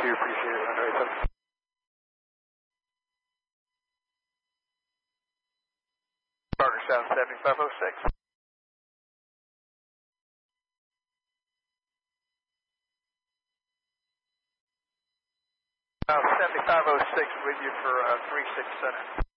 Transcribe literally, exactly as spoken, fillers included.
do appreciate it, Hunter eight seven. Parker South seventy-five oh six. Uh, seventy-five oh six with you for uh, three six center.